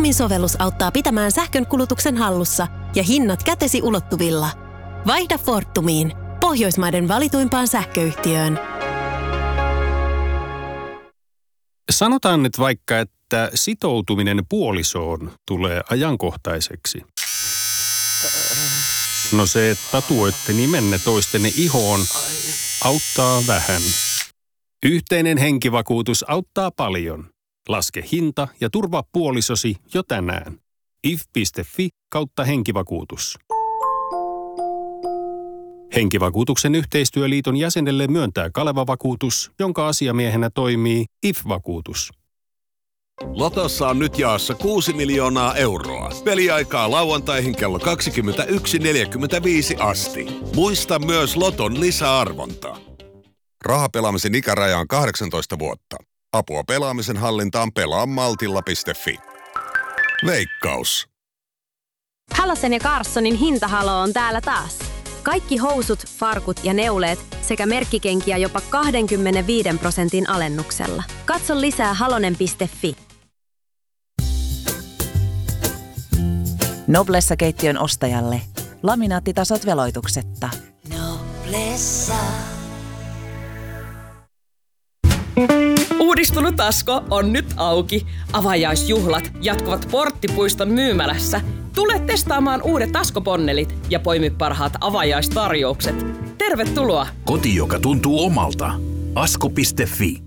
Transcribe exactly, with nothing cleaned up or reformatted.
Fortumin sovellus auttaa pitämään sähkön kulutuksen hallussa ja hinnat kätesi ulottuvilla. Vaihda Fortumiin, Pohjoismaiden valituimpaan sähköyhtiöön. Sanotaan nyt vaikka, että sitoutuminen puolisoon tulee ajankohtaiseksi. No se, että tatuoitte nimenne toistenne ihoon, auttaa vähän. Yhteinen henkivakuutus auttaa paljon. Laske hinta ja turvaa puolisosi jo tänään. if piste fi kautta henkivakuutus. Henkivakuutuksen yhteistyöliiton jäsenelle myöntää Kaleva-vakuutus, jonka asiamiehenä toimii I F-vakuutus. Lotossa on nyt jaossa kuusi miljoonaa euroa. Peliaikaa lauantaihin kello kaksikymmentäyksi neljäkymmentäviisi asti. Muista myös Loton lisäarvonta. Rahapelaamisen ikäraja on kahdeksantoista vuotta. Apua pelaamisen hallintaan pelaa maltilla piste fi. Veikkaus. Halosen ja Carssonin hintahalo on täällä taas. Kaikki housut, farkut ja neuleet sekä merkkikenkiä jopa kaksikymmentäviisi prosentin alennuksella. Katso lisää halonen piste fi. Noblessa-keittiön ostajalle. Laminaattitasot veloituksetta. Noblessa. Uudistunut Asko on nyt auki. Avajaisjuhlat jatkuvat Porttipuiston myymälässä. Tule testaamaan uudet Asko-ponnelit ja poimi parhaat avajaistarjoukset. Tervetuloa! Koti, joka tuntuu omalta. asko piste fi